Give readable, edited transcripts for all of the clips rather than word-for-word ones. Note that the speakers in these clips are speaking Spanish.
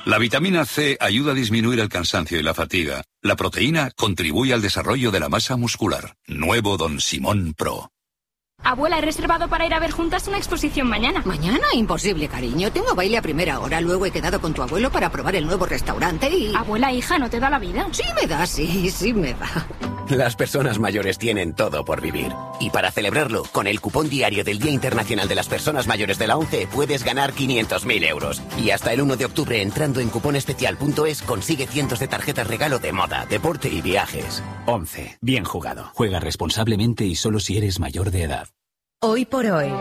La vitamina C ayuda a disminuir el cansancio y la fatiga. La proteína contribuye al desarrollo de la masa muscular. Nuevo Don Simón Pro. Abuela, he reservado para ir a ver juntas una exposición mañana. ¿Mañana? Imposible, cariño. Tengo baile a primera hora. Luego he quedado con tu abuelo para probar el nuevo restaurante y... Abuela, hija, ¿no te da la vida? Sí me da, sí me da. Las personas mayores tienen todo por vivir. Y para celebrarlo, con el cupón diario del Día Internacional de las Personas Mayores de la ONCE, puedes ganar 500.000 euros. Y hasta el 1 de octubre, entrando en cuponespecial.es, consigue cientos de tarjetas regalo de moda, deporte y viajes. ONCE. Bien jugado. Juega responsablemente y solo si eres mayor de edad. Hoy por hoy,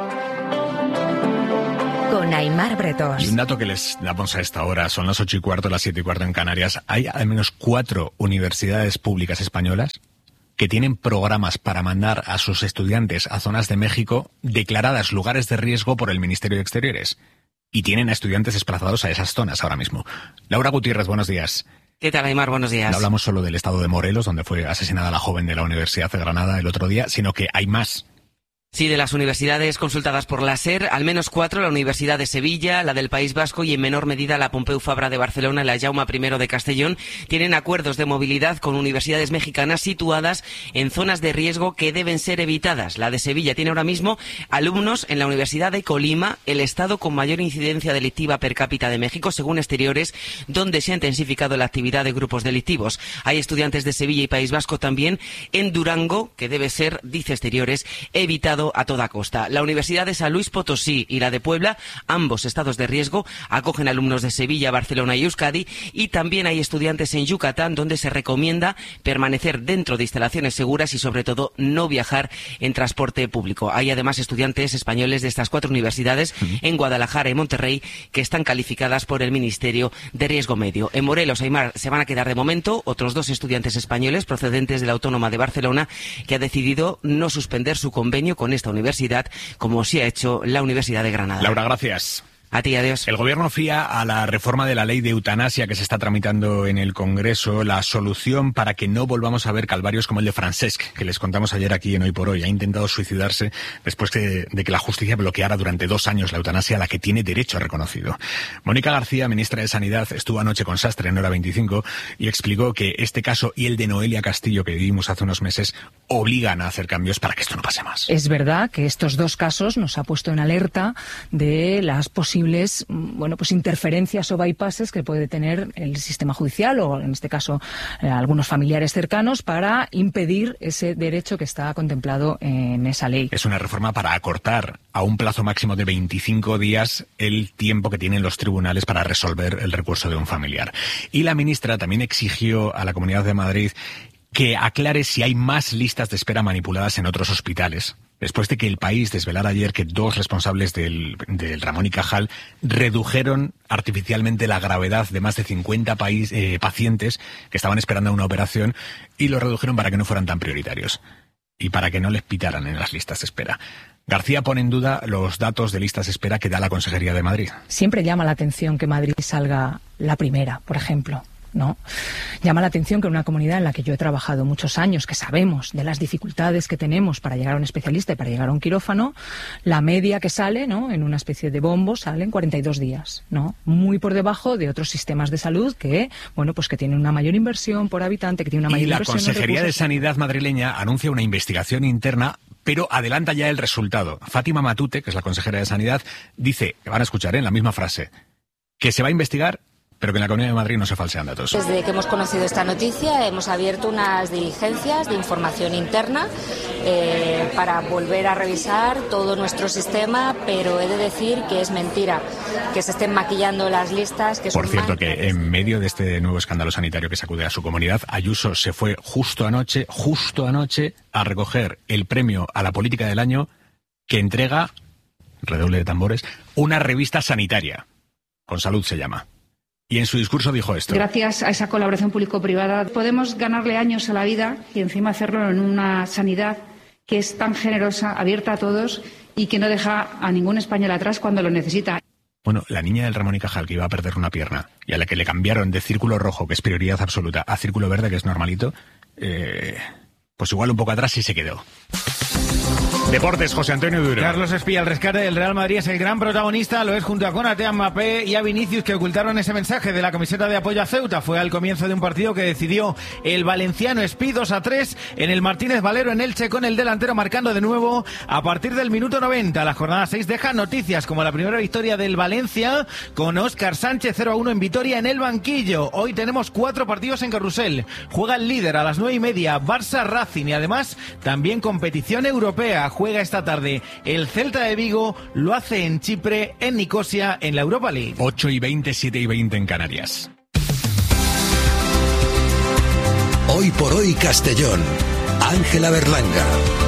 con Aimar Bretos. Y un dato que les damos a esta hora, son las 8:15, las 7:15 en Canarias. Hay al menos 4 universidades públicas españolas que tienen programas para mandar a sus estudiantes a zonas de México declaradas lugares de riesgo por el Ministerio de Exteriores. Y tienen a estudiantes desplazados a esas zonas ahora mismo. Laura Gutiérrez, buenos días. ¿Qué tal, Aimar? Buenos días. No hablamos solo del estado de Morelos, donde fue asesinada la joven de la Universidad de Granada el otro día, sino que hay más. Sí, de las universidades consultadas por la SER, al menos 4, la Universidad de Sevilla, la del País Vasco y en menor medida la Pompeu Fabra de Barcelona y la Jaume I de Castellón, tienen acuerdos de movilidad con universidades mexicanas situadas en zonas de riesgo que deben ser evitadas. La de Sevilla tiene ahora mismo alumnos en la Universidad de Colima, el estado con mayor incidencia delictiva per cápita de México, según Exteriores, donde se ha intensificado la actividad de grupos delictivos. Hay estudiantes de Sevilla y País Vasco también en Durango, que debe ser, dice Exteriores, evitado a toda costa. La Universidad de San Luis Potosí y la de Puebla, ambos estados de riesgo, acogen alumnos de Sevilla, Barcelona y Euskadi, y también hay estudiantes en Yucatán, donde se recomienda permanecer dentro de instalaciones seguras y sobre todo no viajar en transporte público. Hay además estudiantes españoles de estas 4 universidades en Guadalajara y Monterrey que están calificadas por el Ministerio de Riesgo Medio. En Morelos, Aimar, se van a quedar de momento otros 2 estudiantes españoles procedentes de la Autónoma de Barcelona, que ha decidido no suspender su convenio con esta universidad, como sí ha hecho la Universidad de Granada. Laura, gracias. A ti, adiós. El Gobierno fía a la reforma de la ley de eutanasia que se está tramitando en el Congreso la solución para que no volvamos a ver calvarios como el de Francesc, que les contamos ayer aquí en Hoy por Hoy. Ha intentado suicidarse después de que la justicia bloqueara durante 2 años la eutanasia a la que tiene derecho reconocido. Mónica García, ministra de Sanidad, estuvo anoche con Sastre en Hora 25 y explicó que este caso y el de Noelia Castillo, que vivimos hace unos meses, obligan a hacer cambios para que esto no pase más. Es verdad que estos 2 casos nos ha puesto en alerta de las posibles interferencias o bypasses que puede tener el sistema judicial o, en este caso, algunos familiares cercanos para impedir ese derecho que está contemplado en esa ley. Es una reforma para acortar a un plazo máximo de 25 días el tiempo que tienen los tribunales para resolver el recurso de un familiar. Y la ministra también exigió a la Comunidad de Madrid que aclare si hay más listas de espera manipuladas en otros hospitales, después de que El País desvelara ayer que 2 responsables del Ramón y Cajal redujeron artificialmente la gravedad de más de 50 pacientes que estaban esperando una operación y lo redujeron para que no fueran tan prioritarios y para que no les pitaran en las listas de espera. García pone en duda los datos de listas de espera que da la Consejería de Madrid. Siempre llama la atención que Madrid salga la primera, por ejemplo, ¿no? Llama la atención que en una comunidad en la que yo he trabajado muchos años, que sabemos de las dificultades que tenemos para llegar a un especialista y para llegar a un quirófano, la media que sale, ¿no?, en una especie de bombo salen 42 días, ¿no? Muy por debajo de otros sistemas de salud que, que tienen una mayor inversión por habitante, que tienen una mayor inversión. Y la Consejería de Sanidad madrileña anuncia una investigación interna, pero adelanta ya el resultado. Fátima Matute, que es la consejera de Sanidad, dice, van a escuchar en la misma frase, que se va a investigar, pero que en la Comunidad de Madrid no se falsean datos. Desde que hemos conocido esta noticia hemos abierto unas diligencias de información interna para volver a revisar todo nuestro sistema, pero he de decir que es mentira que se estén maquillando las listas. Por cierto, que en medio de este nuevo escándalo sanitario que sacude a su comunidad, Ayuso se fue justo anoche, a recoger el premio a la política del año que entrega, redoble de tambores, una revista sanitaria. Con Salud se llama. Y en su discurso dijo esto. Gracias a esa colaboración público-privada podemos ganarle años a la vida y encima hacerlo en una sanidad que es tan generosa, abierta a todos y que no deja a ningún español atrás cuando lo necesita. Bueno, la niña del Ramón y Cajal, que iba a perder una pierna y a la que le cambiaron de círculo rojo, que es prioridad absoluta, a círculo verde, que es normalito, pues igual un poco atrás sí se quedó. Deportes, José Antonio Duro. Carlos Espía, el rescate del Real Madrid es el gran protagonista, lo es junto a Konaté, a Mbappé y a Vinicius, que ocultaron ese mensaje de la camiseta de apoyo a Ceuta. Fue al comienzo de un partido que decidió el valenciano Espí 2-3 en el Martínez Valero en Elche, con el delantero marcando de nuevo a partir del minuto 90. La jornada 6 deja noticias como la primera victoria del Valencia con Óscar Sánchez 0-1 en Vitoria en el banquillo. Hoy tenemos 4 partidos en Carrusel. Juega el líder a las 9:30, Barça Racing, y además también competición europea. Juega esta tarde el Celta de Vigo, lo hace en Chipre, en Nicosia, en la Europa League. 8:20, 7:20 en Canarias. Hoy por hoy Castellón. Ángela Berlanga.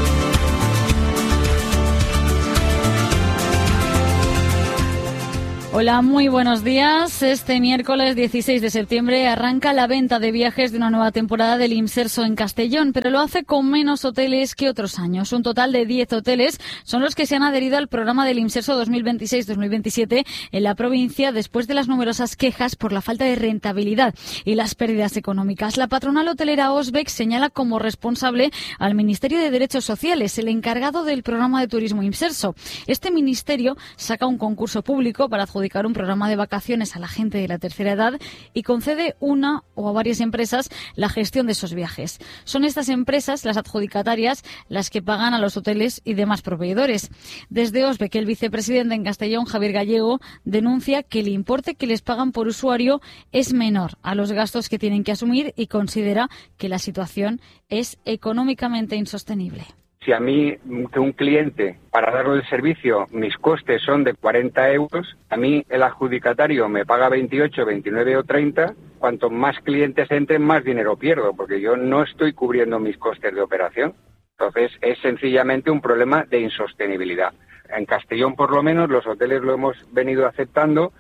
Hola, muy buenos días. Este miércoles 16 de septiembre arranca la venta de viajes de una nueva temporada del Imserso en Castellón, pero lo hace con menos hoteles que otros años. Un total de 10 hoteles son los que se han adherido al programa del Imserso 2026-2027 en la provincia después de las numerosas quejas por la falta de rentabilidad y las pérdidas económicas. La patronal hotelera Osbec señala como responsable al Ministerio de Derechos Sociales, el encargado del programa de turismo Imserso. Este ministerio saca un concurso público para adjudicar un programa de vacaciones a la gente de la tercera edad y concede una o a varias empresas la gestión de esos viajes. Son estas empresas, las adjudicatarias, las que pagan a los hoteles y demás proveedores. Desde Osbec, el vicepresidente en Castellón, Javier Gallego, denuncia que el importe que les pagan por usuario es menor a los gastos que tienen que asumir y considera que la situación es económicamente insostenible. Si a mí, que un cliente, para darle el servicio, mis costes son de 40 euros, a mí el adjudicatario me paga 28, 29 o 30, cuanto más clientes entren, más dinero pierdo, porque yo no estoy cubriendo mis costes de operación. Entonces, es sencillamente un problema de insostenibilidad. En Castellón, por lo menos, los hoteles lo hemos venido aceptando,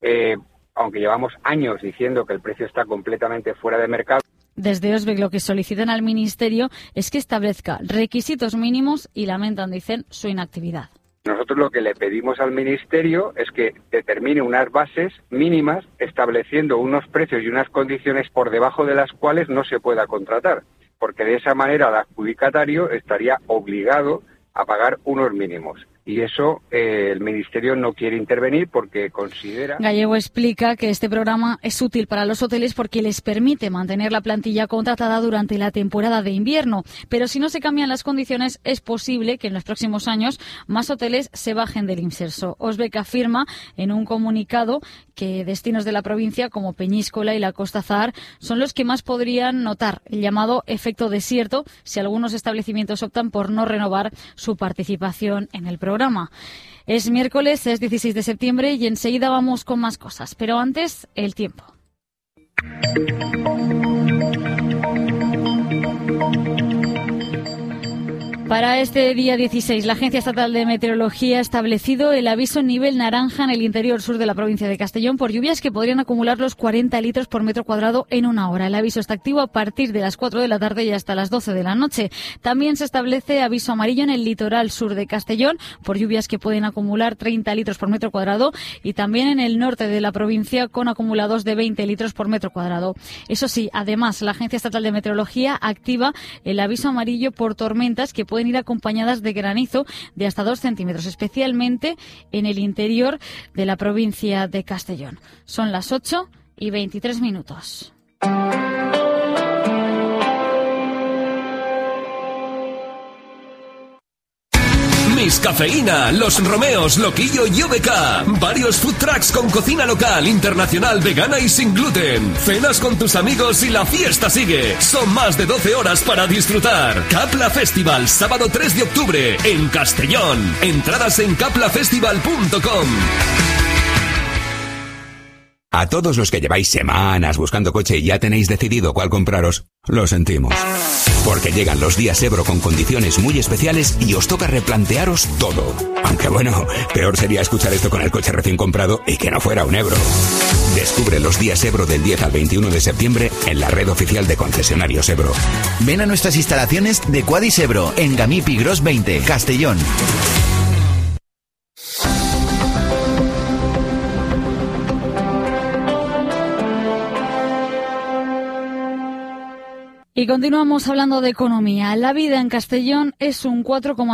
aunque llevamos años diciendo que el precio está completamente fuera de mercado. Desde Osbec lo que solicitan al Ministerio es que establezca requisitos mínimos y lamentan, dicen, su inactividad. Nosotros lo que le pedimos al Ministerio es que determine unas bases mínimas estableciendo unos precios y unas condiciones por debajo de las cuales no se pueda contratar, porque de esa manera el adjudicatario estaría obligado a pagar unos mínimos. Y eso el Ministerio no quiere intervenir porque considera... Gallego explica que este programa es útil para los hoteles porque les permite mantener la plantilla contratada durante la temporada de invierno. Pero si no se cambian las condiciones, es posible que en los próximos años más hoteles se bajen del Imserso. Osbec afirma en un comunicado que destinos de la provincia como Peñíscola y la Costa Azahar son los que más podrían notar el llamado efecto desierto si algunos establecimientos optan por no renovar su participación en el programa. Es miércoles, es 16 de septiembre y enseguida vamos con más cosas. Pero antes, el tiempo. Para este día 16, la Agencia Estatal de Meteorología ha establecido el aviso nivel naranja en el interior sur de la provincia de Castellón por lluvias que podrían acumular los 40 litros por metro cuadrado en una hora. El aviso está activo a partir de las 4 de la tarde y hasta las 12 de la noche. También se establece aviso amarillo en el litoral sur de Castellón por lluvias que pueden acumular 30 litros por metro cuadrado y también en el norte de la provincia con acumulados de 20 litros por metro cuadrado. Eso sí, además, la Agencia Estatal de Meteorología activa el aviso amarillo por tormentas que pueden ir acompañadas de granizo de hasta 2 centímetros, especialmente en el interior de la provincia de Castellón. Son las 8:23. Miss Cafeína, Los Romeos, Loquillo y OBK. Varios food trucks con cocina local, internacional, vegana y sin gluten. Cenas con tus amigos y la fiesta sigue. Son más de 12 horas para disfrutar. Capla Festival, sábado 3 de octubre, en Castellón. Entradas en caplafestival.com. A todos los que lleváis semanas buscando coche y ya tenéis decidido cuál compraros, lo sentimos. Porque llegan los días Ebro con condiciones muy especiales y os toca replantearos todo. Aunque bueno, peor sería escuchar esto con el coche recién comprado y que no fuera un Ebro. Descubre los días Ebro del 10 al 21 de septiembre en la red oficial de concesionarios Ebro. Ven a nuestras instalaciones de Quadis Ebro en Gamipi Gros 20, Castellón. Y continuamos hablando de economía. La vida en Castellón es un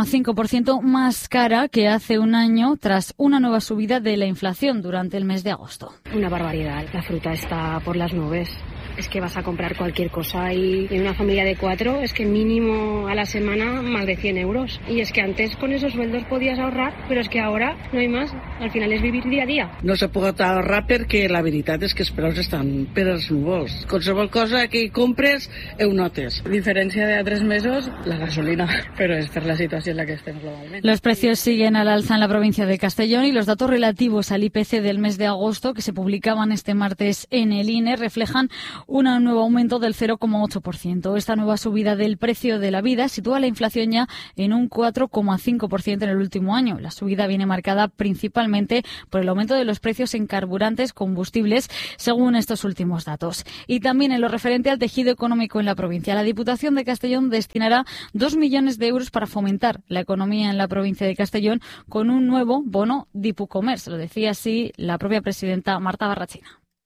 4,5% más cara que hace un año tras una nueva subida de la inflación durante el mes de agosto. Una barbaridad. La fruta está por las nubes. Es que vas a comprar cualquier cosa y en una familia de 4 es que mínimo a la semana más de 100 euros. Y es que antes con esos sueldos podías ahorrar, però és que ara no hay más. Al final és vivir dia a dia. No se pot ahorrar perquè la veritat és que els preus estan per als núvols. Qualsevol cosa que compres ho notes. A diferència de 3 mesos, la gasolina, però és per la situació en la que estem globalment. Los precios siguen al alza en la provincia de Castellón y los datos relativos al IPC del mes de agosto que se publicaban este martes en el INE reflejan un nuevo aumento del 0,8%. Esta nueva subida del precio de la vida sitúa la inflación ya en un 4,5% en el último año. La subida viene marcada principalmente por el aumento de los precios en carburantes, combustibles, según estos últimos datos. Y también en lo referente al tejido económico en la provincia, la Diputación de Castellón destinará 2 millones de euros para fomentar la economía en la provincia de Castellón con un nuevo bono DipuComerç. Lo decía así la propia presidenta Marta Barrachina.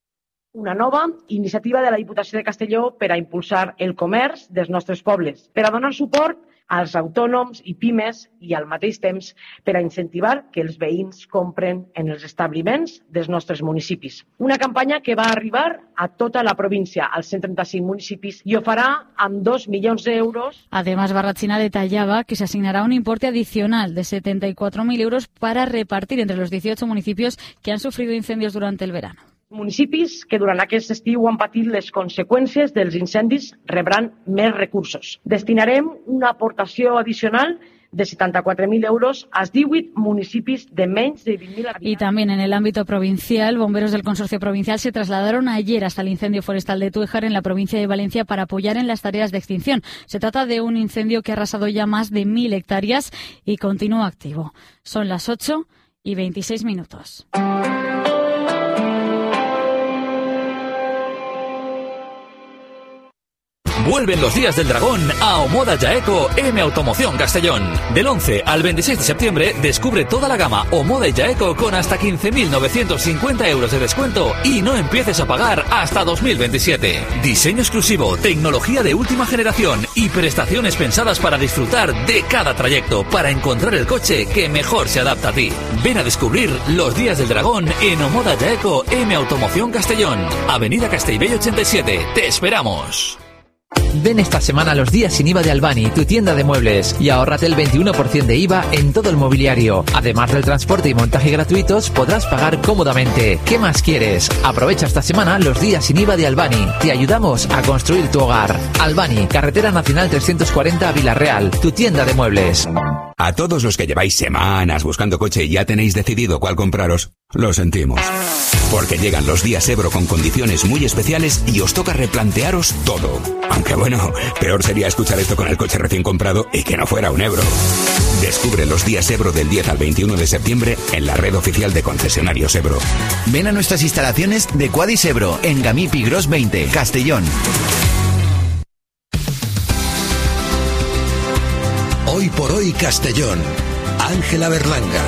Una nova iniciativa de la Diputació de Castelló per a impulsar el comerç dels nostres pobles, per a donar suport als autònoms i pimes i al mateix temps per a incentivar que els veïns compren en els establiments dels nostres municipis. Una campanya que va arribar a tota la província, als 135 municipis, i ho farà amb 2 milions d'euros. Además, Barrachina detallaba que se asignará un importe adicional de 74.000 euros para repartir entre los 18 municipios que han sufrido incendios durante el verano. Municipis que durant aquest estiu han patit les conseqüències dels incendis rebran més recursos. Destinarem una aportació addicional de 74.000 euros a 18 municipis de menos de 20.000 habitantes. Y también en el ámbito provincial, bomberos del Consorcio Provincial se trasladaron ayer hasta el incendio forestal de Tújar en la provincia de Valencia para apoyar en las tareas de extinción. Se trata de un incendio que ha arrasado ya más de 1.000 hectáreas y continúa activo. Son las 8:26. Vuelven los días del dragón a Omoda Jaeco M Automoción Castellón. Del 11 al 26 de septiembre descubre toda la gama Omoda y Jaeco con hasta 15.950 euros de descuento y no empieces a pagar hasta 2027. Diseño exclusivo, tecnología de última generación y prestaciones pensadas para disfrutar de cada trayecto para encontrar el coche que mejor se adapta a ti. Ven a descubrir los días del dragón en Omoda Jaeco M Automoción Castellón. Avenida Castellbell 87. Te esperamos. Ven esta semana a los días sin IVA de Albani, tu tienda de muebles, y ahórrate el 21% de IVA en todo el mobiliario. Además del transporte y montaje gratuitos, podrás pagar cómodamente. ¿Qué más quieres? Aprovecha esta semana los días sin IVA de Albani. Te ayudamos a construir tu hogar. Albani, Carretera Nacional 340 a Villarreal, tu tienda de muebles. A todos los que lleváis semanas buscando coche y ya tenéis decidido cuál compraros, lo sentimos. Porque llegan los días Ebro con condiciones muy especiales y os toca replantearos todo. Aunque bueno, peor sería escuchar esto con el coche recién comprado y que no fuera un Ebro. Descubre los días Ebro del 10 al 21 de septiembre en la red oficial de concesionarios Ebro. Ven a nuestras instalaciones de Quadis Ebro en Gamí Pigros 20, Castellón. Hoy por hoy Castellón. Ángela Berlanga.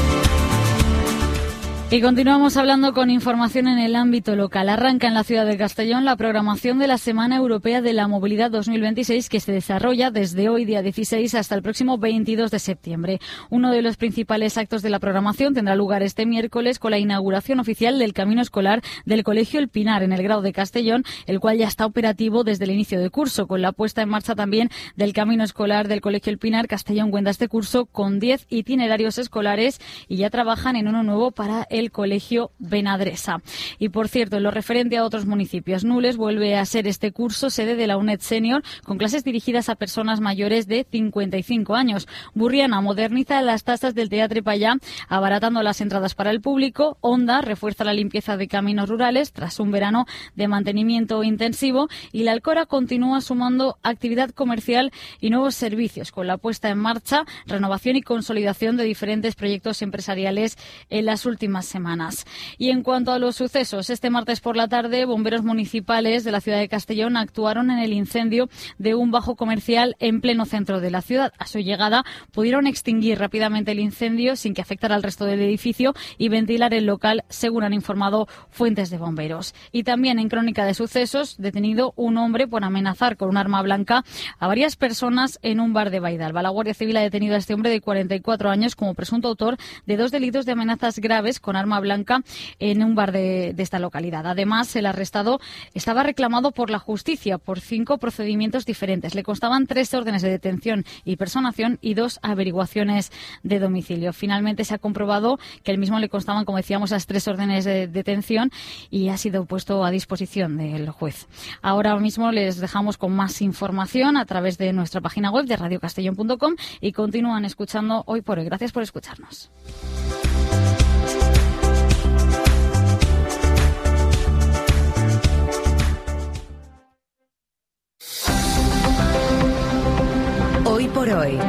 Y continuamos hablando con información en el ámbito local. Arranca en la ciudad de Castellón la programación de la Semana Europea de la Movilidad 2026 que se desarrolla desde hoy, día 16, hasta el próximo 22 de septiembre. Uno de los principales actos de la programación tendrá lugar este miércoles con la inauguración oficial del camino escolar del Colegio El Pinar en el Grau de Castellón, el cual ya está operativo desde el inicio de curso, con la puesta en marcha también del camino escolar del Colegio El Pinar. Castellón cuenta este curso con 10 itinerarios escolares y ya trabajan en uno nuevo para el Colegio Benadresa. Y por cierto, en lo referente a otros municipios, Nules vuelve a ser este curso sede de la UNED Senior con clases dirigidas a personas mayores de 55 años. Burriana moderniza las tasas del Teatre Payá, abaratando las entradas para el público. Onda refuerza la limpieza de caminos rurales tras un verano de mantenimiento intensivo, y la Alcora continúa sumando actividad comercial y nuevos servicios con la puesta en marcha, renovación y consolidación de diferentes proyectos empresariales en las últimas semanas. Y en cuanto a los sucesos, este martes por la tarde, bomberos municipales de la ciudad de Castellón actuaron en el incendio de un bajo comercial en pleno centro de la ciudad. A su llegada pudieron extinguir rápidamente el incendio sin que afectara al resto del edificio y ventilar el local, según han informado fuentes de bomberos. Y también en crónica de sucesos, detenido un hombre por amenazar con un arma blanca a varias personas en un bar de Baidalba. La Guardia Civil ha detenido a este hombre de 44 años como presunto autor de 2 delitos de amenazas graves con arma blanca en un bar de esta localidad. Además, el arrestado estaba reclamado por la justicia por 5 procedimientos diferentes. Le constaban 3 órdenes de detención y personación y 2 averiguaciones de domicilio. Finalmente se ha comprobado que el mismo le constaban, como decíamos, las 3 órdenes de detención y ha sido puesto a disposición del juez. Ahora mismo les dejamos con más información a través de nuestra página web de radiocastellón.com y continúan escuchando Hoy por Hoy. Gracias por escucharnos. Hoy por Hoy.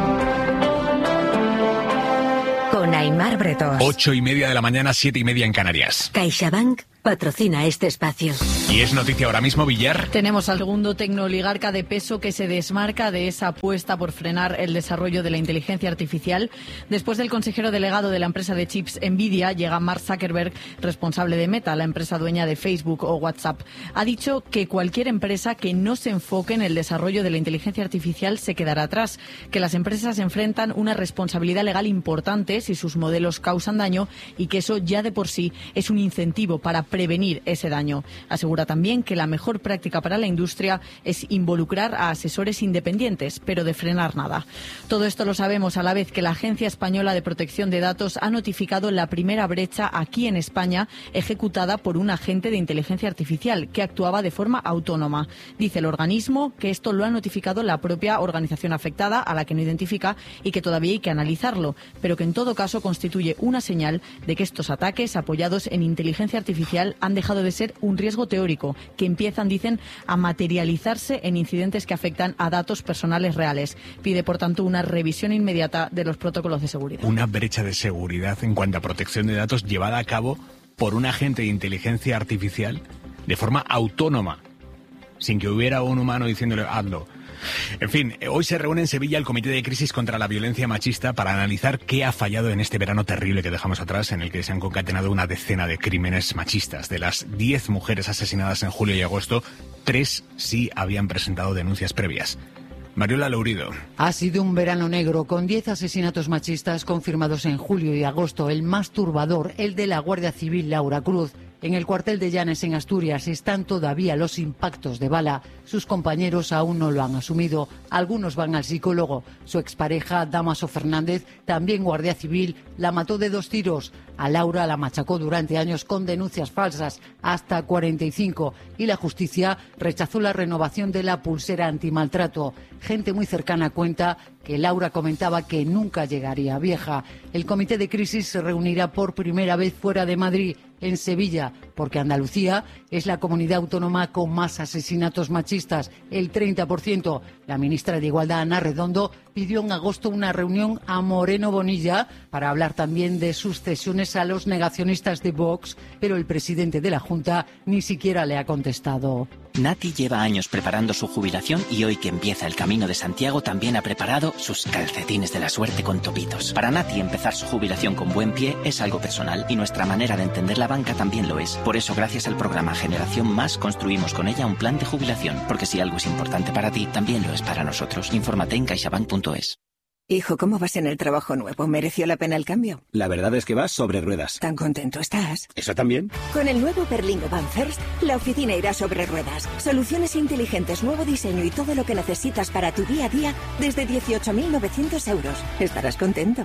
Con Aimar Bretos. 8:30 de la mañana, 7:30 en Canarias. CaixaBank patrocina este espacio. Y es noticia ahora mismo, Villar. Tenemos al segundo tecnooligarca de peso que se desmarca de esa apuesta por frenar el desarrollo de la inteligencia artificial. Después del consejero delegado de la empresa de chips Nvidia, llega Mark Zuckerberg, responsable de Meta, la empresa dueña de Facebook o WhatsApp. Ha dicho que cualquier empresa que no se enfoque en el desarrollo de la inteligencia artificial se quedará atrás, que las empresas enfrentan una responsabilidad legal importante si sus modelos causan daño y que eso ya de por sí es un incentivo para prevenir ese daño. Asegura también que la mejor práctica para la industria es involucrar a asesores independientes, pero de frenar nada. Todo esto lo sabemos a la vez que la Agencia Española de Protección de Datos ha notificado la primera brecha aquí en España ejecutada por un agente de inteligencia artificial que actuaba de forma autónoma. Dice el organismo que esto lo ha notificado la propia organización afectada, a la que no identifica, y que todavía hay que analizarlo, pero que en todo caso constituye una señal de que estos ataques apoyados en inteligencia artificial han dejado de ser un riesgo teórico, que empiezan, dicen, a materializarse en incidentes que afectan a datos personales reales. Pide, por tanto, una revisión inmediata de los protocolos de seguridad. Una brecha de seguridad en cuanto a protección de datos llevada a cabo por un agente de inteligencia artificial de forma autónoma, sin que hubiera un humano diciéndole hazlo. En fin, hoy se reúne en Sevilla el Comité de Crisis contra la Violencia Machista para analizar qué ha fallado en este verano terrible que dejamos atrás, en el que se han concatenado una decena de crímenes machistas. De las 10 mujeres asesinadas en julio y agosto, 3 sí habían presentado denuncias previas. Mariola Lourido. Ha sido un verano negro con 10 asesinatos machistas confirmados en julio y agosto. El más turbador, el de la Guardia Civil Laura Cruz. En el cuartel de Llanes, en Asturias, están todavía los impactos de bala. Sus compañeros aún no lo han asumido. Algunos van al psicólogo. Su expareja, Dámaso Fernández, también guardia civil, la mató de 2 tiros. A Laura la machacó durante años con denuncias falsas, hasta 45. Y la justicia rechazó la renovación de la pulsera antimaltrato. Gente muy cercana cuenta que Laura comentaba que nunca llegaría vieja. El comité de crisis se reunirá por primera vez fuera de Madrid, en Sevilla, porque Andalucía es la comunidad autónoma con más asesinatos machistas, el 30%. La ministra de Igualdad, Ana Redondo, pidió en agosto una reunión a Moreno Bonilla para hablar también de sus cesiones a los negacionistas de Vox, pero el presidente de la Junta ni siquiera le ha contestado. Nati lleva años preparando su jubilación y hoy que empieza el Camino de Santiago también ha preparado sus calcetines de la suerte con topitos. Para Nati empezar su jubilación con buen pie es algo personal y nuestra manera de entender la banca también lo es. Por eso, gracias al programa Generación Más, construimos con ella un plan de jubilación, porque si algo es importante para ti, también lo es para nosotros. Infórmate en caixabank.es. Hijo, ¿cómo vas en el trabajo nuevo? ¿Mereció la pena el cambio? La verdad es que vas sobre ruedas. ¿Tan contento estás? ¿Eso también? Con el nuevo Berlingo Van First, la oficina irá sobre ruedas. Soluciones inteligentes, nuevo diseño y todo lo que necesitas para tu día a día desde 18.900 euros. Estarás contento.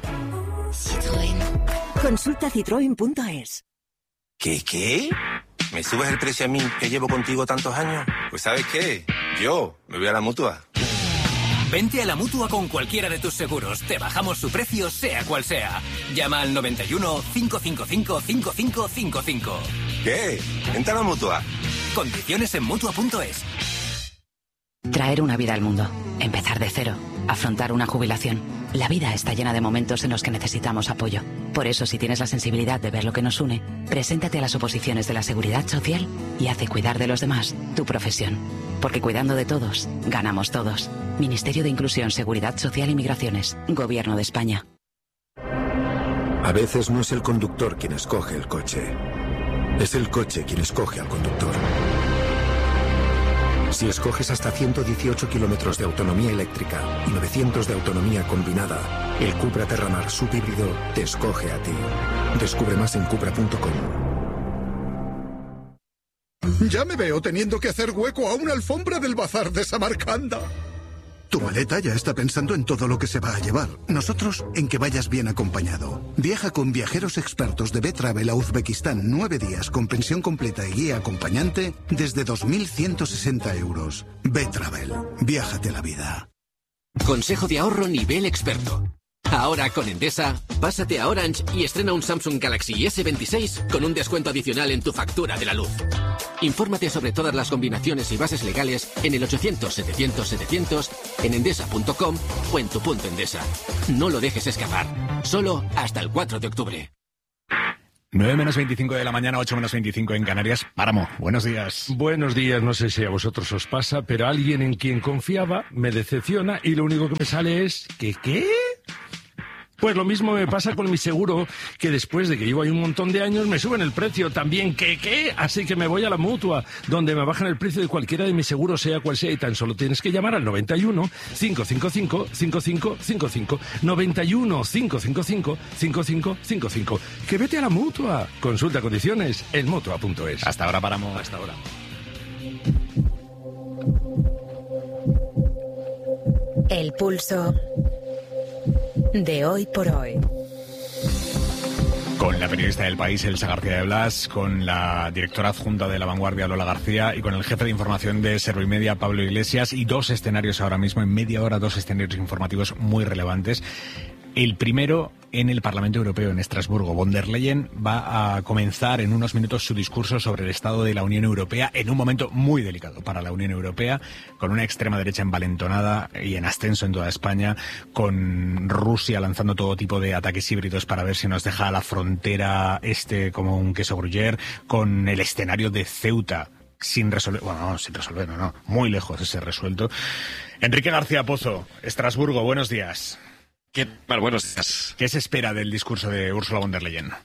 Citroën. Consulta citroen.es. ¿Qué? ¿Me subes el precio a mí, que llevo contigo tantos años? Pues ¿sabes qué? Yo me voy a la Mutua. Vente a la Mutua con cualquiera de tus seguros. Te bajamos su precio, sea cual sea. Llama al 91 555 5555. ¿Qué? Vente a la Mutua. Condiciones en Mutua.es. Traer una vida al mundo. Empezar de cero. afrontar una jubilación. La vida está llena de momentos en los que necesitamos apoyo. Por eso, si tienes la sensibilidad de ver lo que nos une, preséntate a las oposiciones de la Seguridad Social y haz de cuidar de los demás tu profesión. Porque cuidando de todos, ganamos todos. Ministerio de Inclusión, Seguridad Social y Migraciones. Gobierno de España. A veces no es el conductor quien escoge el coche. Es el coche quien escoge al conductor. Si escoges hasta 118 kilómetros de autonomía eléctrica y 900 de autonomía combinada, el Cupra Terramar subhíbrido te escoge a ti. Descubre más en cupra.com. Ya me veo teniendo que hacer hueco a una alfombra del bazar de Samarcanda. Tu maleta ya está pensando en todo lo que se va a llevar. Nosotros en que vayas bien acompañado. Viaja con viajeros expertos de B-Travel a Uzbekistán 9 días con pensión completa y guía acompañante desde 2.160 euros. B-Travel. Viájate la vida. Consejo de ahorro nivel experto. Ahora con Endesa, pásate a Orange y estrena un Samsung Galaxy S26 con un descuento adicional en tu factura de la luz. Infórmate sobre todas las combinaciones y bases legales en el 800-700-700, en endesa.com o en tu punto Endesa. No lo dejes escapar. Solo hasta el 4 de octubre. 9 menos 25 de la mañana, 8 menos 25 en Canarias. Páramo, buenos días. Buenos días, no sé si a vosotros os pasa, pero alguien en quien confiaba me decepciona y lo único que me sale es que ¿qué? Pues lo mismo me pasa con mi seguro, que después de que llevo ahí un montón de años me suben el precio también. ¿Qué? Así que me voy a la Mutua, donde me bajan el precio de cualquiera de mis seguros, sea cual sea, y tan solo tienes que llamar al 91 555 5555. 91 555 5555. Que vete a la Mutua. Consulta condiciones en Mutua.es. Hasta ahora paramos. Hasta ahora. El pulso de hoy por hoy. Con la periodista del País, Elsa García de Blas, con la directora adjunta de La Vanguardia, Lola García, y con el jefe de información de Servimedia, Pablo Iglesias, y dos escenarios ahora mismo, en media hora, dos escenarios informativos muy relevantes. El primero en el Parlamento Europeo, en Estrasburgo. Von der Leyen va a comenzar en unos minutos su discurso sobre el estado de la Unión Europea, en un momento muy delicado para la Unión Europea, con una extrema derecha envalentonada y en ascenso en toda España, con Rusia lanzando todo tipo de ataques híbridos para ver si nos deja a la frontera como un queso gruyère, con el escenario de Ceuta sin resolver, muy lejos de ser resuelto. Enrique García Pozo, Estrasburgo, buenos días. ¿Qué tal? Buenos días. ¿Qué se espera del discurso de Ursula von der Leyen?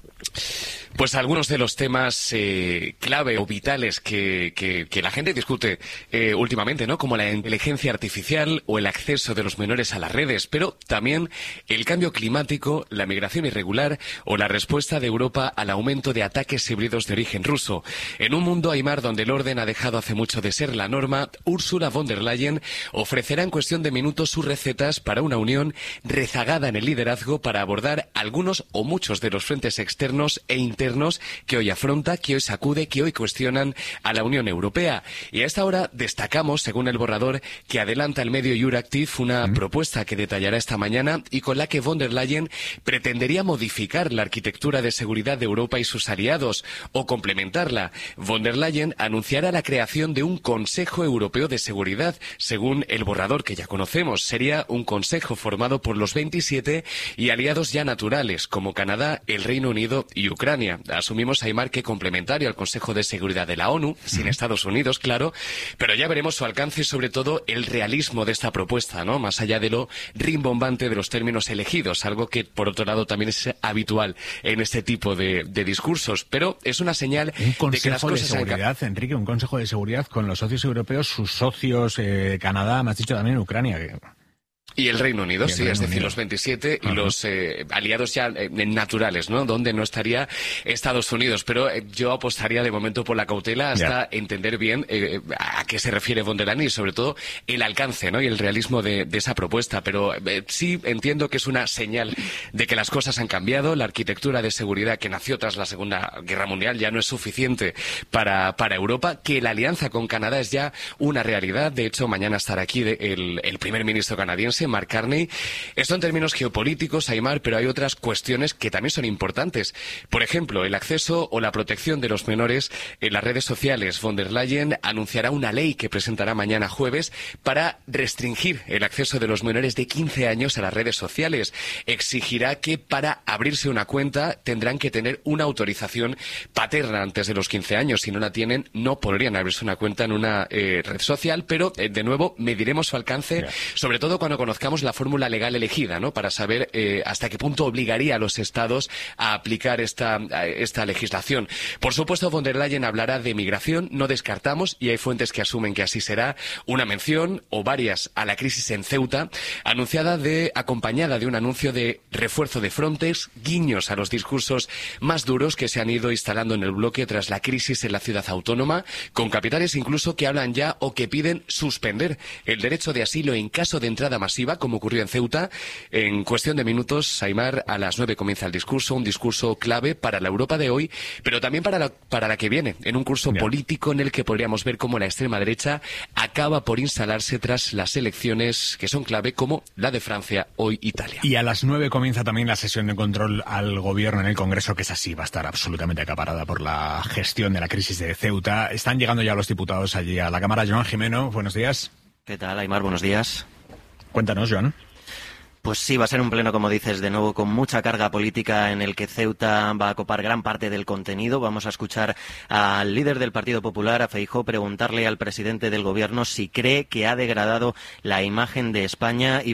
Pues algunos de los temas clave o vitales que la gente discute últimamente, ¿no? Como la inteligencia artificial o el acceso de los menores a las redes, pero también el cambio climático, la migración irregular o la respuesta de Europa al aumento de ataques híbridos de origen ruso. En un mundo, Aimar, donde el orden ha dejado hace mucho de ser la norma, Ursula von der Leyen ofrecerá en cuestión de minutos sus recetas para una unión rezagada en el liderazgo para abordar algunos o muchos de los frentes externos e internos que hoy afronta, que hoy sacude, que hoy cuestionan a la Unión Europea. Y a esta hora destacamos, según el borrador que adelanta el medio Euractiv, una propuesta que detallará esta mañana y con la que von der Leyen pretendería modificar la arquitectura de seguridad de Europa y sus aliados o complementarla. Von der Leyen anunciará la creación de un Consejo Europeo de Seguridad, según el borrador que ya conocemos. Sería un consejo formado por los 27 y aliados ya naturales, como Canadá, el Reino Unido y Ucrania. Asumimos, Aimar, que complementario al Consejo de Seguridad de la ONU, sin Estados Unidos, claro, pero ya veremos su alcance y sobre todo el realismo de esta propuesta, ¿no? Más allá de lo rimbombante de los términos elegidos, algo que por otro lado también es habitual en este tipo de discursos, pero es una señal de que las cosas de seguridad, Enrique, un Consejo de Seguridad con los socios europeos, sus socios, Canadá, me has dicho también Ucrania. Y el Reino Unido, sí, es decir, los 27 y los aliados ya naturales, ¿no? Donde no estaría Estados Unidos. Pero yo apostaría de momento por la cautela hasta entender bien a qué se refiere von der Leyen y sobre todo el alcance, ¿no? Y el realismo de esa propuesta. Pero sí entiendo que es una señal de que las cosas han cambiado. La arquitectura de seguridad que nació tras la Segunda Guerra Mundial ya no es suficiente para Europa. Que la alianza con Canadá es ya una realidad. De hecho, mañana estará aquí el primer ministro canadiense dice Mark Carney. Esto en términos geopolíticos, Aimar, pero hay otras cuestiones que también son importantes. Por ejemplo, el acceso o la protección de los menores en las redes sociales. Von der Leyen anunciará una ley que presentará mañana jueves para restringir el acceso de los menores de 15 años a las redes sociales. Exigirá que para abrirse una cuenta tendrán que tener una autorización paterna antes de los 15 años. Si no la tienen, no podrían abrirse una cuenta en una red social, pero de nuevo mediremos su alcance, sobre todo cuando conozcamos la fórmula legal elegida, ¿no? Para saber hasta qué punto obligaría a los estados a aplicar esta legislación. Por supuesto, von der Leyen hablará de migración, no descartamos, y hay fuentes que asumen que así será, una mención o varias a la crisis en Ceuta, acompañada de un anuncio de refuerzo de Frontex, guiños a los discursos más duros que se han ido instalando en el bloque tras la crisis en la ciudad autónoma, con capitales incluso que hablan ya o que piden suspender el derecho de asilo en caso de entrada masiva, como ocurrió en Ceuta. En cuestión de minutos, Aimar, a las 9 comienza el discurso, un discurso clave para la Europa de hoy, pero también para la que viene, en un curso político en el que podríamos ver cómo la extrema derecha acaba por instalarse tras las elecciones que son clave, como la de Francia, hoy Italia. Y a las 9 comienza también la sesión de control al gobierno en el Congreso, que es así, va a estar absolutamente acaparada por la gestión de la crisis de Ceuta. Están llegando ya los diputados allí a la Cámara. Joan Jimeno, buenos días. ¿Qué tal, Aimar? Buenos días. Cuéntanos, Joan. Pues sí, va a ser un pleno, como dices, de nuevo con mucha carga política en el que Ceuta va a copar gran parte del contenido. Vamos a escuchar al líder del Partido Popular, a Feijóo, preguntarle al presidente del Gobierno si cree que ha degradado la imagen de España.